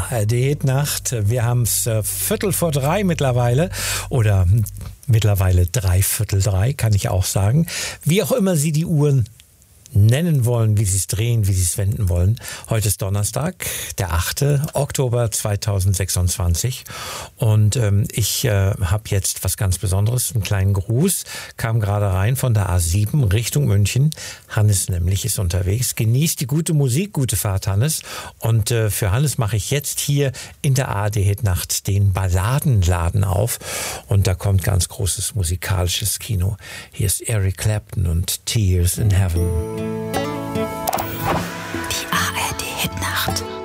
ARD-Nacht. Wir haben es 2:45 mittlerweile oder mittlerweile 3:45, kann ich auch sagen. Wie auch immer Sie die Uhren nennen wollen, wie Sie es drehen, wie Sie es wenden wollen. Heute ist Donnerstag, der 8. Oktober 2026 und ich habe jetzt was ganz Besonderes, einen kleinen Gruß, kam gerade rein von der A7 Richtung München. Hannes nämlich ist unterwegs. Genießt die gute Musik, gute Fahrt Hannes, und für Hannes mache ich jetzt hier in der ARD-Hitnacht den Balladenladen auf und da kommt ganz großes musikalisches Kino. Hier ist Eric Clapton und Tears in Heaven. Die ARD-Hitnacht.